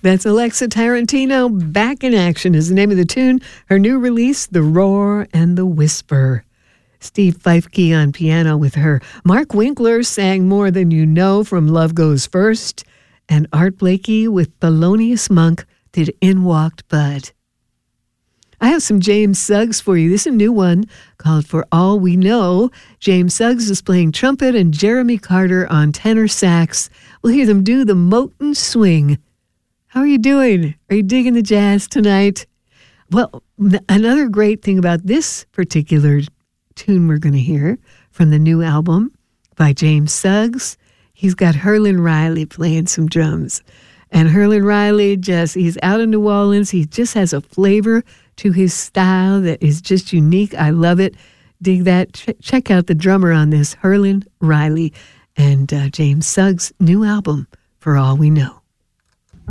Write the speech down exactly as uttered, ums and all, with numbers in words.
That's Alexa Tarantino. Back in Action is the name of the tune. Her new release, The Roar and the Whisper. Steve Feifke on piano with her. Mark Winkler sang More Than You Know from Love Goes First. And Art Blakey with Thelonious Monk did In Walked Bud. I have some James Suggs for you. This is a new one called For All We Know. James Suggs is playing trumpet and Jeremy Carter on tenor sax. We'll hear them do the Moten Swing. How are you doing? Are you digging the jazz tonight? Well, another great thing about this particular tune we're going to hear from the new album by James Suggs, he's got Herlin Riley playing some drums. And Herlin Riley just, he's out in New Orleans. He just has a flavor to his style that is just unique. I love it. Dig that. Ch- check out the drummer on this, Herlin Riley, and uh, James Suggs' new album, For All We Know.